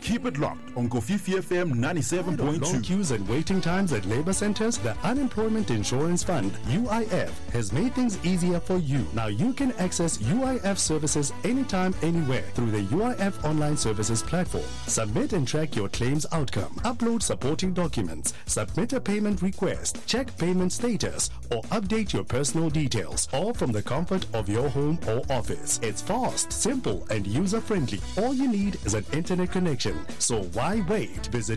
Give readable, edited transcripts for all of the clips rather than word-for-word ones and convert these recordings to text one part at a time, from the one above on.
Keep it locked on Kofifi FM 97.2. Long queues and waiting times at labor centers. The Unemployment Insurance Fund, UIF, has made things easier for you. Now you can access UIF services anytime, anywhere through the UIF Online Services platform. Submit and track your claims outcome. Upload supporting documents. Submit a payment request. Check payment status or update your personal details, all from the comfort of your home or office. It's fast, simple, and user-friendly. All you need is an internet connection. So why wait? Visit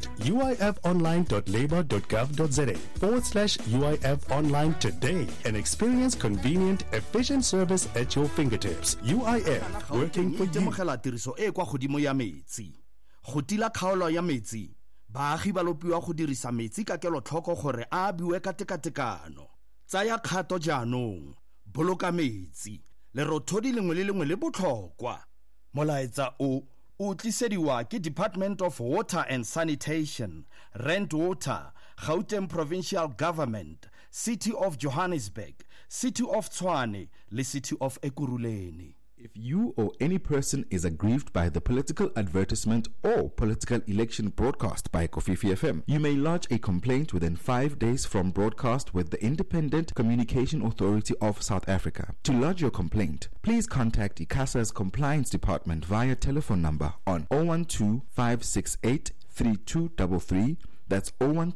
uifonline.labor.gov.za/UIF Online today and experience convenient, efficient service at your fingertips. UIF, working for you. Tiriso e kwa godimo ya metsi. Go tila kgaolo ya metsi. Baagi ba lopiwa go dirisa metsi ka kelotlhoko gore a biwe ka tekatekano. Tsaya kgato jaanong. Boloka metsi. Lerothodi lengwe le lengwe le botlhokwa. Molaetsa o tlisediwa ke Department of Water and Sanitation, Rand Water, Gauteng Provincial Government, City of Johannesburg, City of Tshwane, le City of Ekurhuleni. If you or any person is aggrieved by the political advertisement or political election broadcast by Kofifi FM, you may lodge a complaint within 5 days from broadcast with the Independent Communication Authority of South Africa. To lodge your complaint, please contact ICASA's Compliance Department via telephone number on 012 568 3233. That's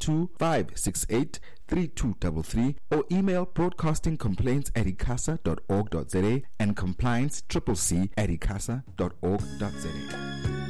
012-568-3233, or email broadcastingcomplaints@icasa.org.za and compliance@icasa.org.za.